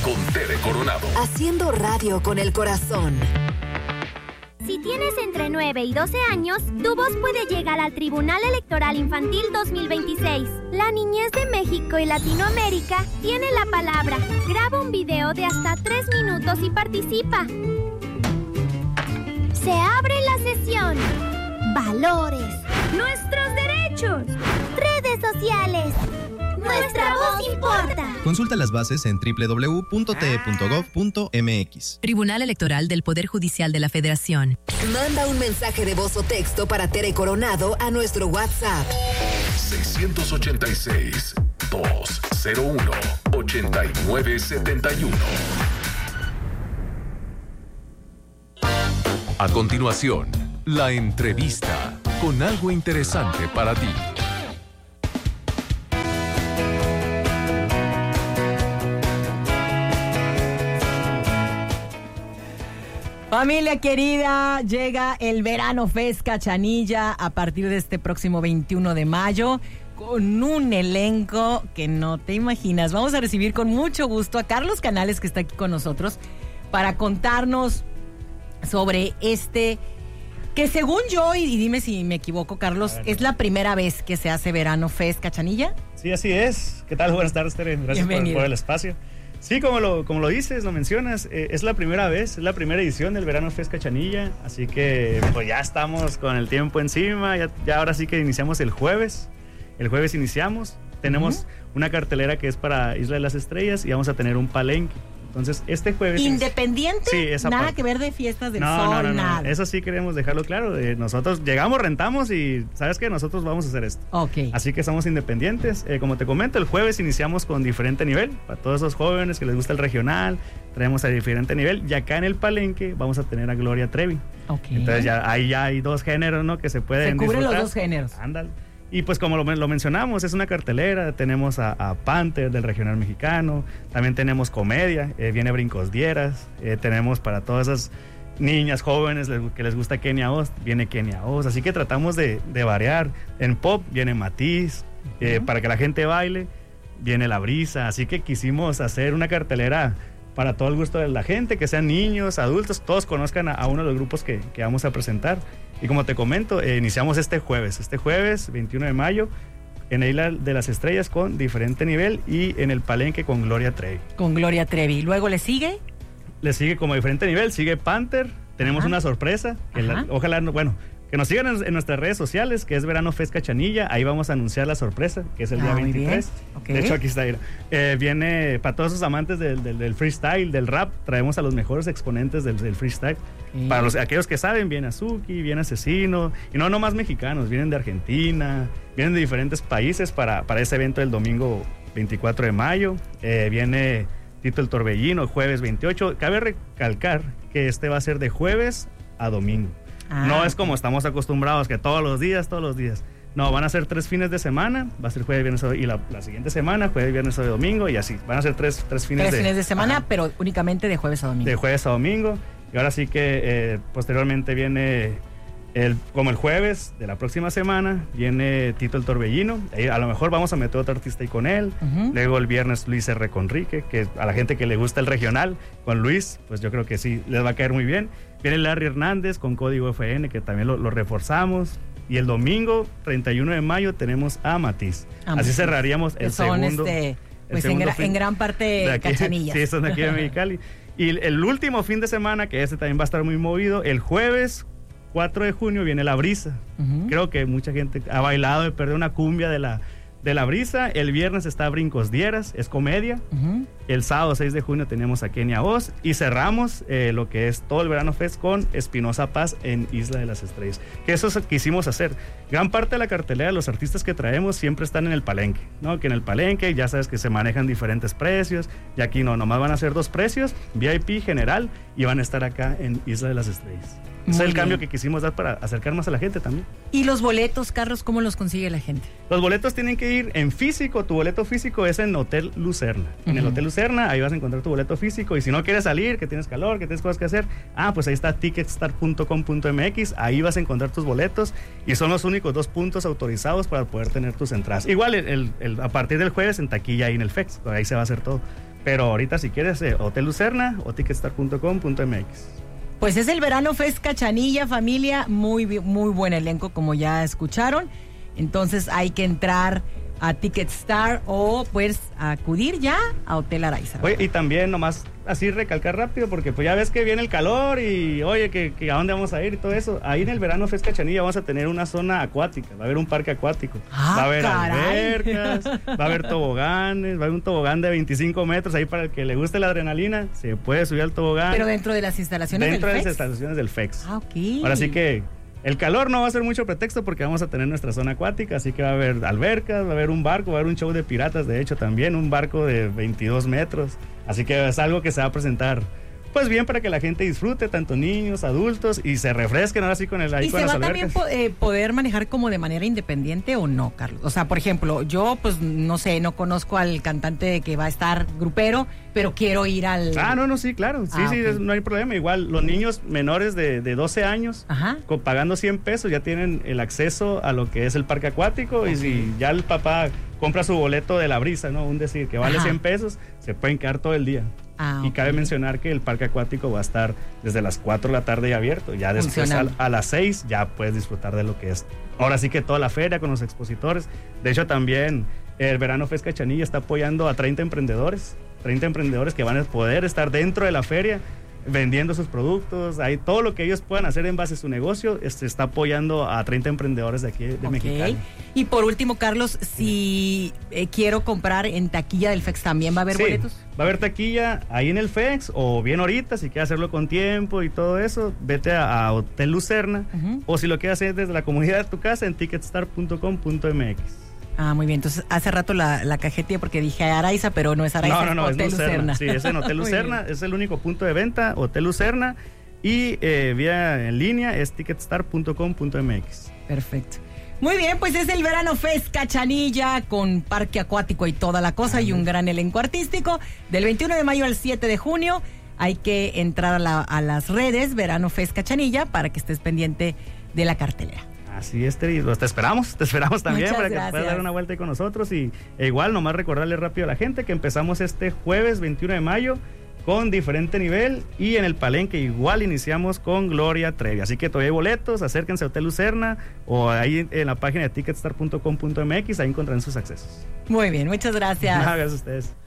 con Tere Coronado. Haciendo radio con el corazón. Si tienes entre 9 y 12 años, tu voz puede llegar al Tribunal Electoral Infantil 2026. La niñez de México y Latinoamérica tiene la palabra. Graba un video de hasta 3 minutos y participa. Se abre la sesión. Valores. Nuestros derechos. Redes sociales. Nuestra voz importa. Consulta las bases en www.te.gov.mx. Tribunal Electoral del Poder Judicial de la Federación. Manda un mensaje de voz o texto para Tere Coronado a nuestro WhatsApp. 686-201-8971. A continuación, la entrevista con algo interesante para ti. Familia querida, llega el Verano Fest Cachanilla a partir de este próximo 21 de mayo con un elenco que no te imaginas. Vamos a recibir con mucho gusto a Carlos Canales, que está aquí con nosotros, para contarnos sobre que según yo, y dime si me equivoco, Carlos, es la primera vez que se hace Verano Fest Cachanilla. Sí, así es. ¿Qué tal? Buenas tardes, Tere. Gracias por el espacio. Sí, como lo dices, lo mencionas, es la primera vez, es la primera edición del Verano Fest Cachanilla, así que pues ya estamos con el tiempo encima, ya ahora sí que iniciamos el jueves iniciamos, tenemos una cartelera que es para Isla de las Estrellas y vamos a tener un palenque. Entonces, este jueves... ¿Independiente? Sí, nada que ver de fiestas del sol, nada. Eso sí queremos dejarlo claro. Nosotros llegamos, rentamos y ¿sabes qué? Nosotros vamos a hacer esto. Ok. Así que somos independientes. Como te comento, el jueves iniciamos con diferente nivel. Para todos esos jóvenes que les gusta el regional, traemos a diferente nivel. Y acá en el palenque vamos a tener a Gloria Trevi. Ok. Entonces ahí ya hay dos géneros, ¿no? Que se pueden disfrutar. Se cubren los dos géneros. Ándale. Y pues como lo mencionamos, es una cartelera, tenemos a Panther del regional mexicano, también tenemos comedia, viene Brincos Dieras, tenemos para todas esas niñas jóvenes que les gusta Kenia Oz, viene Kenia Oz, así que tratamos de variar. En pop viene Matiz, para que la gente baile, viene La Brisa, así que quisimos hacer una cartelera para todo el gusto de la gente, que sean niños, adultos, todos conozcan a uno de los grupos que vamos a presentar. Y como te comento, iniciamos este jueves 21 de mayo, en Isla de las Estrellas con diferente nivel y en el palenque con Gloria Trevi. Con Gloria Trevi. ¿Luego le sigue? Le sigue como diferente nivel, sigue Panther, tenemos una sorpresa, ojalá, que nos sigan en nuestras redes sociales, que es Verano Fest Cachanilla, ahí vamos a anunciar la sorpresa, que es el día 23. Okay. De hecho, aquí está, viene para todos esos amantes del freestyle, del rap, traemos a los mejores exponentes del freestyle. Okay. Para aquellos que saben, viene Azuki, viene Asesino, y no nomás mexicanos, vienen de Argentina, vienen de diferentes países para ese evento del domingo 24 de mayo, viene Tito el Torbellino, jueves 28. Cabe recalcar que este va a ser de jueves a domingo. No es como estamos acostumbrados, que todos los días. No, van a ser 3 fines de semana, va a ser jueves, viernes y la siguiente semana, jueves, viernes, sábado y domingo, y así. Van a ser tres fines de semana, pero únicamente de jueves a domingo. De jueves a domingo. Y ahora sí que posteriormente viene, como el jueves de la próxima semana, viene Tito el Torbellino. A lo mejor vamos a meter otro artista ahí con él. Luego el viernes Luis R. Conrique, que a la gente que le gusta el regional, con Luis, pues yo creo que sí, les va a caer muy bien. Viene Larry Hernández con Código FN, que también lo reforzamos. Y el domingo 31 de mayo tenemos a Matiz. Así cerraríamos el segundo. Pues en gran parte Cachanillas. Sí, son de aquí de Mexicali. Y el último fin de semana, que también va a estar muy movido, el jueves 4 de junio viene La Brisa. Creo que mucha gente ha bailado y perdió una cumbia de la Brisa. El viernes está Brincos Dieras, es comedia. El sábado 6 de junio tenemos a Kenia Oz y cerramos lo que es todo el Verano Fest con Espinosa Paz en Isla de las Estrellas. Que eso quisimos hacer. Gran parte de la cartelera, los artistas que traemos siempre están en el palenque, ¿no? Que en el palenque ya sabes que se manejan diferentes precios, y aquí nomás van a ser 2 precios, VIP, general, y van a estar acá en Isla de las Estrellas. Ese es el cambio que quisimos dar para acercar más a la gente también. ¿Y los boletos, Carlos, cómo los consigue la gente? Los boletos tienen que ir en físico. Tu boleto físico es en Hotel Lucerna. En el Hotel Lucerna, ahí vas a encontrar tu boleto físico. Y si no quieres salir, que tienes calor, que tienes cosas que hacer, pues ahí está ticketstar.com.mx. Ahí vas a encontrar tus boletos y son los únicos 2 puntos autorizados para poder tener tus entradas. Igual a partir del jueves en taquilla y en el FEX, ahí se va a hacer todo. Pero ahorita si quieres, Hotel Lucerna o ticketstar.com.mx. Pues es el Verano Fest Cachanilla, familia, muy buen elenco, como ya escucharon. Entonces hay que entrar a Ticketstar o pues acudir ya a Hotel Araiza. Oye, y también nomás así recalcar rápido, porque pues ya ves que viene el calor y oye, que a dónde vamos a ir y todo eso. Ahí en el Verano Fest Cachanilla vamos a tener una zona acuática, va a haber un parque acuático, va a haber albercas, va a haber toboganes, va a haber un tobogán de 25 metros ahí para el que le guste la adrenalina, se puede subir al tobogán. Pero dentro de las instalaciones del FEX. Dentro de las instalaciones del FEX. Ok. Ahora sí que el calor no va a ser mucho pretexto porque vamos a tener nuestra zona acuática, así que va a haber albercas, va a haber un barco, va a haber un show de piratas, de hecho también, un barco de 22 metros, así que es algo que se va a presentar pues bien para que la gente disfrute, tanto niños, adultos, y se refresquen ahora sí con el ahí ¿Y con se las va albercas. también poder manejar como de manera independiente o no, Carlos? O sea, por ejemplo, yo pues no sé, no conozco al cantante que va a estar grupero, pero quiero ir al... No, sí, claro, sí, okay. No hay problema. Igual los niños menores de 12 años, pagando 100 pesos, ya tienen el acceso a lo que es el parque acuático, y si ya el papá compra su boleto de la brisa, ¿no? Un decir que vale 100 pesos, se pueden quedar todo el día. Y cabe mencionar que el parque acuático va a estar desde las 4 de la tarde abierto, ya después a las 6 ya puedes disfrutar de lo que es ahora sí que toda la feria con los expositores. De hecho también el Verano Fest Cachanilla está apoyando a 30 emprendedores que van a poder estar dentro de la feria vendiendo sus productos, ahí todo lo que ellos puedan hacer en base a su negocio, está apoyando a 30 emprendedores de aquí de Mexicali. Y por último, Carlos, si quiero comprar en taquilla del FEX, ¿también va a haber boletos? Va a haber taquilla ahí en el FEX, o bien ahorita, si quieres hacerlo con tiempo y todo eso, vete a Hotel Lucerna, o si lo quieres hacer desde la comunidad de tu casa en ticketstar.com.mx. Muy bien, entonces hace rato la cajeteé porque dije Araiza, pero no es Araiza, no, Hotel es Lucerna. Sí, es en Hotel Lucerna, es el único punto de venta, Hotel Lucerna, y vía en línea es ticketstar.com.mx. Perfecto. Muy bien, pues es el Verano Fest Cachanilla con parque acuático y toda la cosa, y un gran elenco artístico del 21 de mayo al 7 de junio. Hay que entrar a las redes Verano Fest Cachanilla para que estés pendiente de la cartelera. Así es, Teri, te esperamos también. Muchas para gracias. que puedas dar una vuelta ahí con nosotros, y igual nomás recordarle rápido a la gente que empezamos este jueves 21 de mayo con diferente nivel, y en el Palenque igual iniciamos con Gloria Trevi, así que todavía hay boletos, acérquense a Hotel Lucerna o ahí en la página de ticketstar.com.mx, ahí encontrarán sus accesos. Muy bien, muchas gracias. Gracias a ustedes.